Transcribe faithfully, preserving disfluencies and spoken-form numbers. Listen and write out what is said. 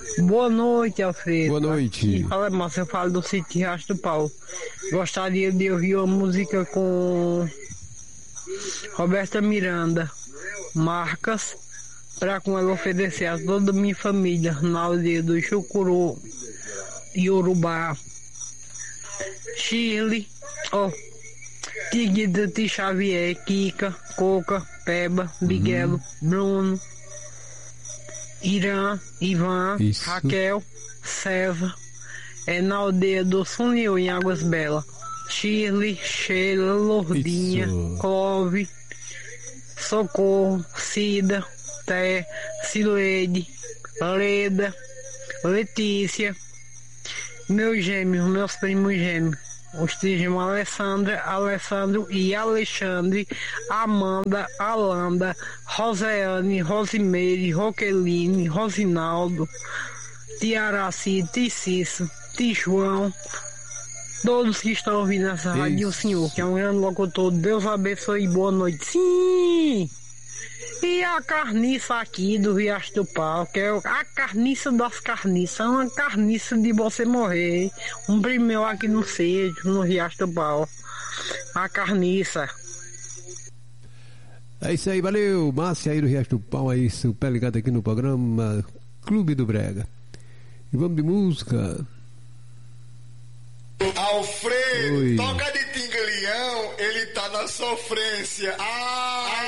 Boa noite, Alfredo. Boa noite. Fala, Márcio, eu falo do sítio Riacho do Pau. Gostaria de ouvir uma música com Roberta Miranda, Marcas, para com ela oferecer a toda a minha família na aldeia do Chucuru, Yorubá, Chile, ó, oh, Tiguida de Xavier, Kika, Coca, Peba, Miguelo, uhum. Bruno, Irã, Ivan, Isso. Raquel, Seva, é na aldeia do Suniu, em Águas Belas. Shirley, Sheila, Lourdinha, Isso. Clove, Socorro, Cida, Té, Sileide, Leda, Letícia, meus gêmeos, meus primos gêmeos, os trigêmeos Alessandra, Alessandro e Alexandre, Amanda, Alanda, Roseane, Rosimeire, Roqueline, Rosinaldo, Tiaraci, Ticisso, Tijuão, todos que estão ouvindo essa rádio, o senhor, que é um grande locutor, Deus abençoe e boa noite. Sim! E a carniça aqui do Riacho do Pau, que é a carniça das carniças, é uma carniça de você morrer. Um primeiro aqui no sítio, no Riacho do Pau. A carniça. É isso aí, valeu. Márcia aí do Riacho do Pau, aí, super ligado aqui no programa Clube do Brega. E vamos de música. Alfredo, Oi. Toca de Tingleão, ele tá na sofrência. Ah!